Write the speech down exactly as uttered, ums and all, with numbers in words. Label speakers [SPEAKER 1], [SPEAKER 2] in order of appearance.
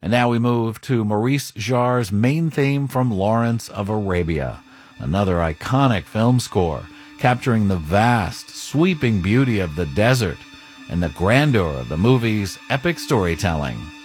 [SPEAKER 1] And now we move to Maurice Jarre's main theme from Lawrence of Arabia, another iconic film score capturing the vast, sweeping beauty of the desert and the grandeur of the movie's epic storytelling.